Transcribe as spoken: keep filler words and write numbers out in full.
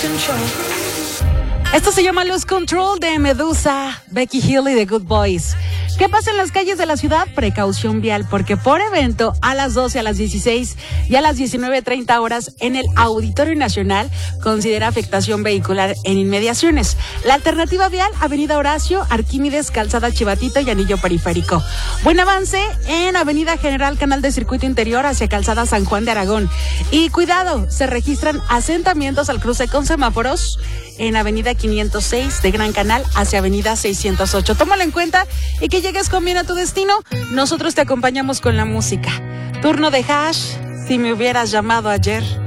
Esto se llama Lose Control de Medusa, Becky Hill y The Good Boys. ¿Qué pasa en las calles de la ciudad? Precaución vial, porque por evento a las doce, a las dieciséis y a las diecinueve treinta horas en el Auditorio Nacional considera afectación vehicular en inmediaciones. La alternativa vial, Avenida Horacio, Arquímedes, Calzada Chivatito y Anillo Periférico. Buen avance en Avenida General Canal de Circuito Interior hacia Calzada San Juan de Aragón. Y cuidado, se registran asentamientos al cruce con semáforos en Avenida quinientos seis de Gran Canal hacia Avenida seiscientos ocho. Tómalo en cuenta y que llegues con bien a tu destino. Nosotros te acompañamos con la música. Turno de Hash, Si me hubieras llamado ayer.